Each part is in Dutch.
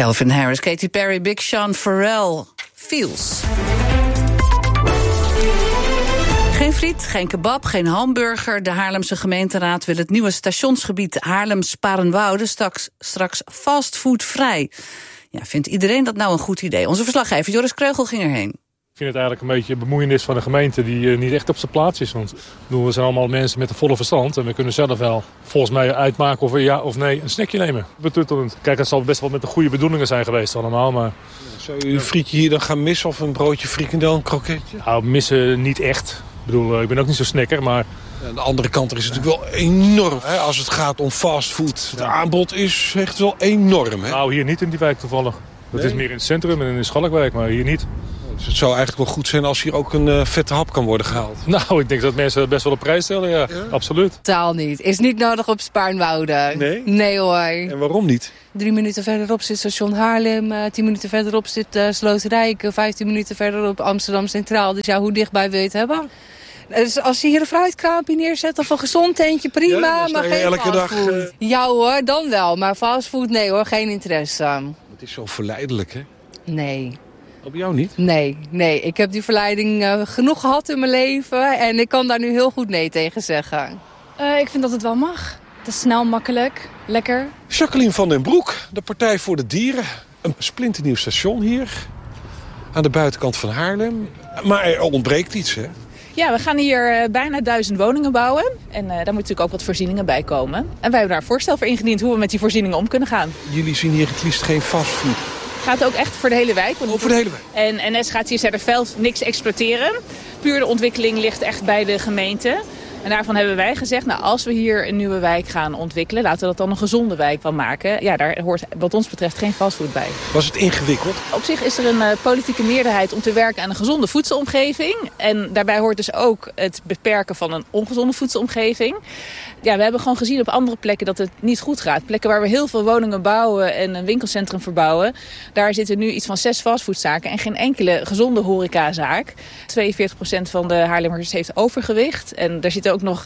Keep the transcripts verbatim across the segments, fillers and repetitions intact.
Calvin Harris, Katy Perry, Big Sean, Pharrell, Feels. Geen friet, geen kebab, geen hamburger. De Haarlemse gemeenteraad wil het nieuwe stationsgebied Haarlem-Sparenwoude straks, straks fastfoodvrij. Ja, vindt iedereen dat nou een goed idee? Onze verslaggever Joris Kreugel ging erheen. Ik vind het eigenlijk een beetje bemoeienis van de gemeente die uh, niet echt op zijn plaats is. Want bedoel, we zijn allemaal mensen met een volle verstand. En we kunnen zelf wel volgens mij uitmaken of we ja of nee een snackje nemen. Betuttelend. Kijk, het zal best wel met de goede bedoelingen zijn geweest allemaal. Maar... Zou je een frietje hier dan gaan missen of een broodje frikandel, een kroketje? Nou, missen niet echt. Ik bedoel, ik ben ook niet zo snacker, maar... Aan de andere kant er is het natuurlijk wel enorm. Hè, als het gaat om fastfood. Het aanbod is echt wel enorm. Hè? Nou, hier niet in die wijk toevallig. Dat nee? is meer in het centrum en in de Schalkwijk, maar hier niet. Dus het zou eigenlijk wel goed zijn als hier ook een uh, vette hap kan worden gehaald. Nou, ik denk dat mensen dat best wel op prijs stellen, ja. ja? Absoluut. Totaal niet. Is niet nodig op Spaarnwoude. Nee? Nee hoor. En waarom niet? Drie minuten verderop zit station Haarlem. Uh, tien minuten verderop zit uh, Sloterdijk. Uh, Vijftien minuten verderop Amsterdam Centraal. Dus ja, hoe dichtbij wil je het hebben? Dus als je hier een fruitkraampje neerzet of een gezond tentje, prima. Ja, maar geen elke fastfood. dag, uh... Ja hoor, dan wel. Maar fastfood, nee hoor, geen interesse. Het is zo verleidelijk, hè? Nee. Op jou niet? Nee, nee. Ik heb die verleiding uh, genoeg gehad in mijn leven. En ik kan daar nu heel goed nee tegen zeggen. Uh, ik vind dat het wel mag. Het is snel, makkelijk, lekker. Jacqueline van den Broek, de Partij voor de Dieren. Een splinternieuw station hier. Aan de buitenkant van Haarlem. Maar er ontbreekt iets, hè? Ja, we gaan hier uh, bijna duizend woningen bouwen. En uh, daar moeten natuurlijk ook wat voorzieningen bij komen. En wij hebben daar een voorstel voor ingediend hoe we met die voorzieningen om kunnen gaan. Jullie zien hier het liefst geen fastfood. Gaat ook echt voor de hele wijk. Oh, voor de hele wijk. En N S gaat hier verder zelf niks exploiteren. Puur de ontwikkeling ligt echt bij de gemeente. En daarvan hebben wij gezegd, nou, als we hier een nieuwe wijk gaan ontwikkelen, laten we dat dan een gezonde wijk van maken. Ja, daar hoort wat ons betreft geen fastfood bij. Was het ingewikkeld? Op zich is er een uh, politieke meerderheid om te werken aan een gezonde voedselomgeving. En daarbij hoort dus ook het beperken van een ongezonde voedselomgeving. Ja, we hebben gewoon gezien op andere plekken dat het niet goed gaat. Plekken waar we heel veel woningen bouwen en een winkelcentrum verbouwen. Daar zitten nu iets van zes fastfoodzaken en geen enkele gezonde horecazaak. tweeënveertig procent van de Haarlemmers heeft overgewicht. En daar zitten ook nog...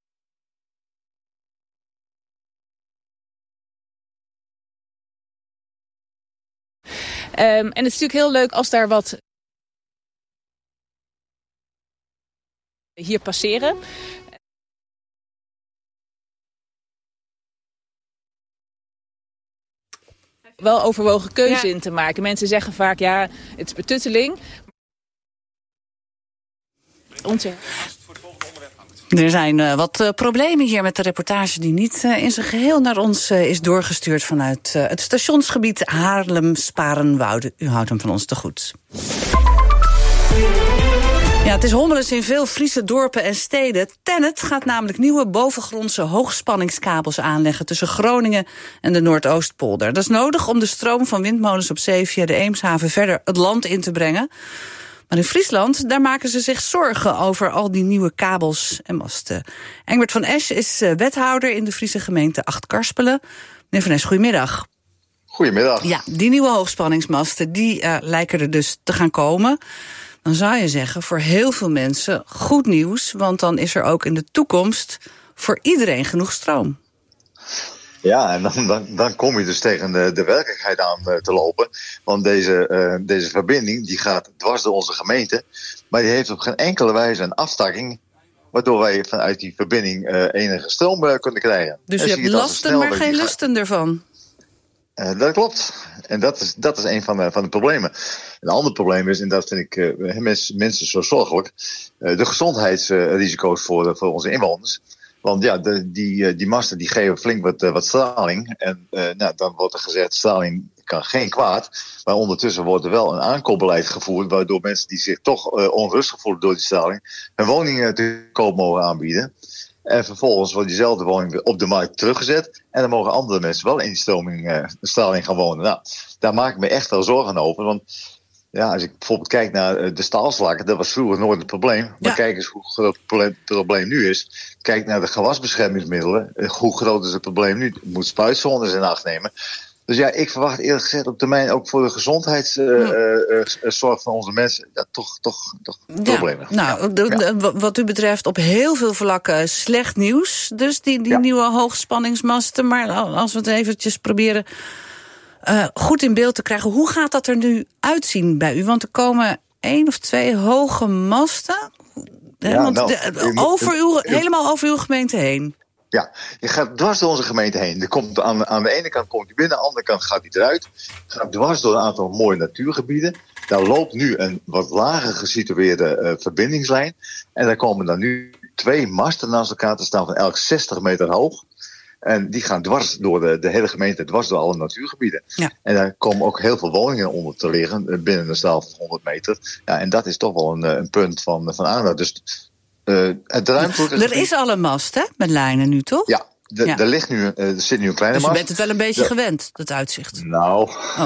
Um, en het is natuurlijk heel leuk als daar wat hier passeren. Wel overwogen keuze ja. in te maken. Mensen zeggen vaak, ja, het is betutteling. Ontzettend. Er zijn uh, wat uh, problemen hier met de reportage die niet uh, in zijn geheel naar ons uh, is doorgestuurd vanuit uh, het stationsgebied Haarlem-Sparenwoude. U houdt hem van ons te goed. Ja, het is hommeles in veel Friese dorpen en steden. Tennet gaat namelijk nieuwe bovengrondse hoogspanningskabels aanleggen tussen Groningen en de Noordoostpolder. Dat is nodig om de stroom van windmolens op zee via de Eemshaven verder het land in te brengen. Maar in Friesland, daar maken ze zich zorgen over al die nieuwe kabels en masten. Engbert van Esch is wethouder in de Friese gemeente Acht-Karspelen. Meneer van Esch, goedemiddag. Goedemiddag. Ja, die nieuwe hoogspanningsmasten, die uh, lijken er dus te gaan komen. Dan zou je zeggen, voor heel veel mensen goed nieuws, want dan is er ook in de toekomst voor iedereen genoeg stroom. Ja, en dan, dan, dan kom je dus tegen de, de werkelijkheid aan uh, te lopen. Want deze, uh, deze verbinding die gaat dwars door onze gemeente. Maar die heeft op geen enkele wijze een afstakking, waardoor wij vanuit die verbinding uh, enige stroom uh, kunnen krijgen. Dus je hebt lasten, maar geen lusten ervan? Uh, dat klopt. En dat is, dat is een van de, van de problemen. Een ander probleem is, en dat vind ik uh, mensen, mensen zo zorgelijk, uh, de gezondheidsrisico's voor, voor onze inwoners. Want ja, de, die, die masten die geven flink wat, wat straling. En uh, nou, dan wordt er gezegd, straling kan geen kwaad. Maar ondertussen wordt er wel een aankoopbeleid gevoerd, waardoor mensen die zich toch uh, onrustig voelen door die straling, hun woningen te koop mogen aanbieden. En vervolgens wordt diezelfde woning weer op de markt teruggezet. En dan mogen andere mensen wel in die stroming, uh, straling gaan wonen. Nou, daar maak ik me echt wel zorgen over. Want ja, als ik bijvoorbeeld kijk naar de staalslakken, dat was vroeger nooit een probleem. Maar ja. Kijk eens hoe groot het probleem nu is. Kijk naar de gewasbeschermingsmiddelen. Hoe groot is het probleem nu? Het moet spuitzones in acht nemen. Dus ja, ik verwacht eerlijk gezegd op termijn ook voor de gezondheidszorg uh, uh, van onze mensen ja, toch, toch, toch ja. problemen. Nou, ja. de, de, wat u betreft op heel veel vlakken slecht nieuws. Dus die, die ja. nieuwe hoogspanningsmasten. Maar als we het eventjes proberen uh, goed in beeld te krijgen. Hoe gaat dat er nu uitzien bij u? Want er komen één of twee hoge masten. Ja, want nou, de, over uw, helemaal over uw gemeente heen. Ja, je gaat dwars door onze gemeente heen. Er komt aan, aan de ene kant komt hij binnen, aan de andere kant gaat hij eruit. Je gaat dwars door een aantal mooie natuurgebieden. Daar loopt nu een wat lager gesitueerde uh, verbindingslijn. En daar komen dan nu twee masten naast elkaar te staan van elk zestig meter hoog. En die gaan dwars door de, de hele gemeente, dwars door alle natuurgebieden. Ja. En daar komen ook heel veel woningen onder te liggen, binnen een straal van honderd meter. Ja, en dat is toch wel een, een punt van, van aandacht. Dus uh, het ruimtelijke... Er is al een mast, hè, met lijnen nu, toch? Ja. De, ja. Er, ligt nu, uh, er zit nu een kleine dus mast. Dus je bent het wel een beetje de... gewend, dat uitzicht? Nou, oh.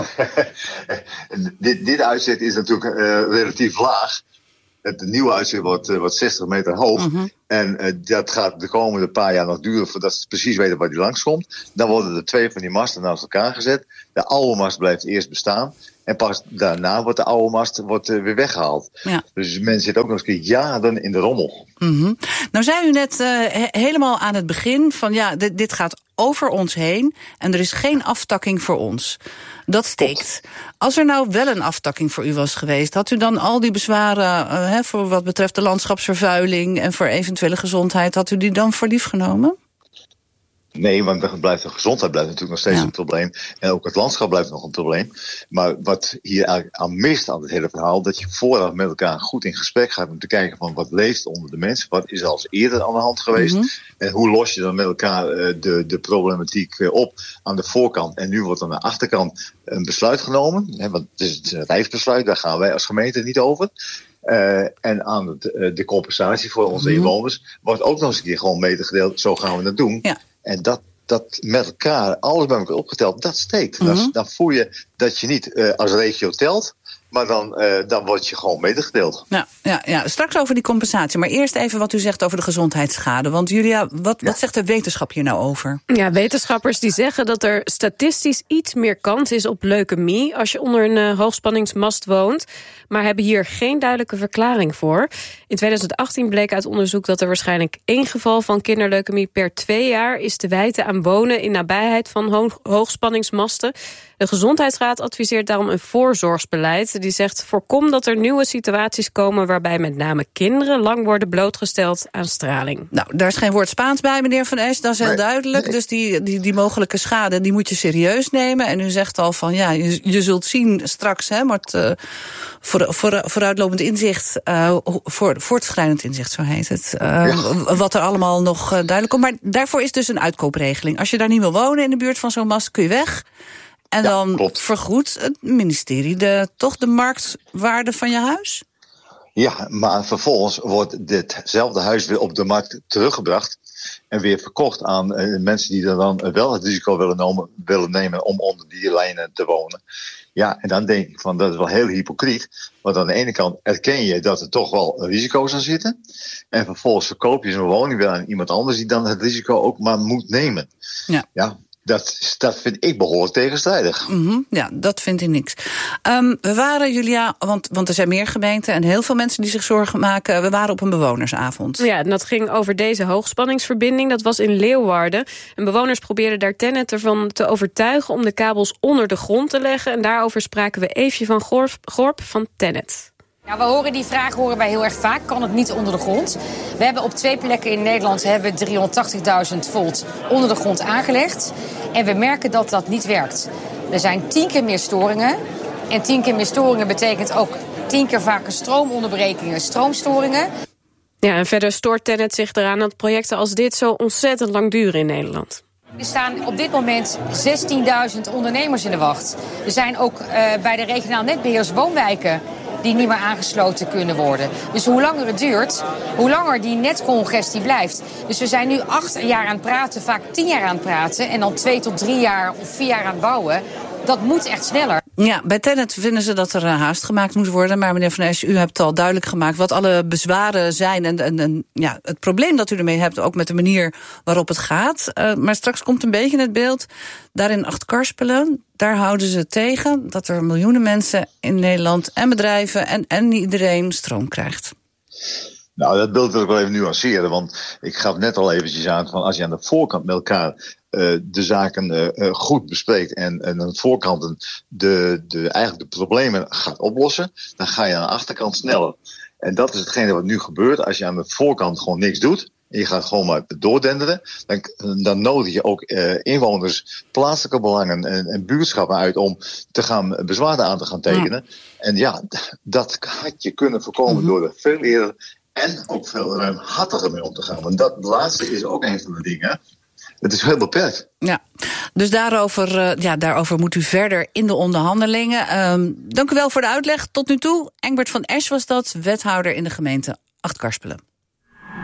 dit, dit uitzicht is natuurlijk uh, relatief laag. Het nieuwe uitzicht wordt, uh, wordt zestig meter hoog. Uh-huh. En uh, dat gaat de komende paar jaar nog duren voordat ze precies weten waar die langskomt. Dan worden er twee van die masten naast elkaar gezet. De oude mast blijft eerst bestaan. En pas daarna wordt de oude mast wordt, uh, weer weggehaald. Ja. Dus men zit ook nog eens een keer jaren in de rommel. Mm-hmm. Nou zei u net uh, he- helemaal aan het begin van ja, dit, dit gaat over ons heen en er is geen aftakking voor ons. Dat steekt. Als er nou wel een aftakking voor u was geweest, had u dan al die bezwaren uh, hè, voor wat betreft de landschapsvervuiling en voor eventuele gezondheid, had u die dan voor lief genomen? Nee, want dan blijft de gezondheid blijft natuurlijk nog steeds ja. een probleem. En ook het landschap blijft nog een probleem. Maar wat hier eigenlijk aan mist aan het hele verhaal, dat je vooraf met elkaar goed in gesprek gaat om te kijken van wat leeft onder de mensen, wat is er al eerder aan de hand geweest. Mm-hmm. En hoe los je dan met elkaar uh, de, de problematiek uh, op aan de voorkant. En nu wordt aan de achterkant een besluit genomen. Hè, want het is een rijksbesluit, daar gaan wij als gemeente niet over. Uh, en aan het, uh, de compensatie voor onze mm-hmm. inwoners wordt ook nog eens een keer gewoon medegedeeld. Zo gaan we dat doen. Ja. En dat, dat met elkaar, alles bij elkaar opgeteld, dat steekt. Mm-hmm. Dan, dan voel je dat je niet uh, als regio telt, maar dan, uh, dan word je gewoon medegedeeld. Ja, ja, ja, straks over die compensatie. Maar eerst even wat u zegt over de gezondheidsschade. Want Julia, wat, ja. wat zegt de wetenschap hier nou over? Ja, wetenschappers die zeggen dat er statistisch iets meer kans is op leukemie als je onder een uh, hoogspanningsmast woont. Maar hebben hier geen duidelijke verklaring voor. In tweeduizend achttien bleek uit onderzoek dat er waarschijnlijk één geval van kinderleukemie per twee jaar is te wijten aan wonen in nabijheid van hoog, hoogspanningsmasten. De Gezondheidsraad adviseert daarom een voorzorgsbeleid. Die zegt, voorkom dat er nieuwe situaties komen waarbij met name kinderen lang worden blootgesteld aan straling. Nou, daar is geen woord Spaans bij, meneer Van Esch, dat is heel nee, duidelijk. Nee. Dus die, die, die mogelijke schade, die moet je serieus nemen. En u zegt al van, ja, je, je zult zien straks, hè, maar het, uh, voor, voor, vooruitlopend inzicht, uh, voor, voortschrijdend inzicht, zo heet het. Uh, ja. Wat er allemaal nog uh, duidelijk komt. Maar daarvoor is dus een uitkoopregeling. Als je daar niet wil wonen in de buurt van zo'n mast, kun je weg. En ja, dan klopt. Vergoedt het ministerie de, toch de marktwaarde van je huis? Ja, maar vervolgens wordt ditzelfde huis weer op de markt teruggebracht en weer verkocht aan uh, mensen die er dan uh, wel het risico willen, nomen, willen nemen om onder die lijnen te wonen. Ja, en dan denk ik van dat is wel heel hypocriet. Want aan de ene kant erken je dat er toch wel risico's aan zitten. En vervolgens verkoop je zo'n woning weer aan iemand anders die dan het risico ook maar moet nemen. Ja. ja. Dat, dat vind ik behoorlijk tegenstrijdig. Mm-hmm, ja, dat vind ik niks. Um, we waren, Julia, want, want er zijn meer gemeenten en heel veel mensen die zich zorgen maken. We waren op een bewonersavond. Ja, en dat ging over deze hoogspanningsverbinding. Dat was in Leeuwarden. En bewoners probeerden daar Tennet ervan te overtuigen om de kabels onder de grond te leggen. En daarover spraken we Eefje van Gorp, Gorp van Tennet. Ja, we horen die vraag horen wij heel erg vaak. Kan het niet onder de grond? We hebben op twee plekken in Nederland hebben driehonderdtachtigduizend volt onder de grond aangelegd. En we merken dat dat niet werkt. Er zijn tien keer meer storingen. En tien keer meer storingen betekent ook tien keer vaker stroomonderbrekingen, stroomstoringen. Ja, en verder stoort Tennet zich eraan dat projecten als dit zo ontzettend lang duren in Nederland. Er staan op dit moment zestienduizend ondernemers in de wacht. Er zijn ook uh, bij de regionaal netbeheerders woonwijken die niet meer aangesloten kunnen worden. Dus hoe langer het duurt, hoe langer die netcongestie blijft. Dus we zijn nu acht jaar aan het praten, vaak tien jaar aan het praten en dan twee tot drie jaar of vier jaar aan het bouwen. Dat moet echt sneller. Ja, bij Tennet vinden ze dat er haast gemaakt moet worden. Maar meneer Van Esch, u hebt al duidelijk gemaakt wat alle bezwaren zijn. En, en, en ja, het probleem dat u ermee hebt, ook met de manier waarop het gaat. Uh, maar straks komt een beetje het beeld. Daar in Achtkarspelen, daar houden ze tegen dat er miljoenen mensen in Nederland en bedrijven en, en iedereen stroom krijgt. Nou, dat beeld wil ik wel even nuanceren. Want ik gaf net al eventjes aan van als je aan de voorkant met elkaar uh, de zaken uh, uh, goed bespreekt en, en aan de voorkanten de, de, eigenlijk de problemen gaat oplossen, dan ga je aan de achterkant sneller. En dat is hetgene wat nu gebeurt. Als je aan de voorkant gewoon niks doet en je gaat gewoon maar doordenderen, dan, dan nodig je ook uh, inwoners, plaatselijke belangen en, en buurtschappen uit om te gaan bezwaren aan te gaan tekenen. Ja. En ja, dat had je kunnen voorkomen mm-hmm. door er veel eerder en ook veel ruimhartiger mee om te gaan. Want dat laatste is ook een van de dingen. Het is heel beperkt. Ja, dus daarover, uh, ja, daarover moet u verder in de onderhandelingen. Um, dank u wel voor de uitleg tot nu toe. Engbert van Esch was dat, wethouder in de gemeente Achtkarspelen.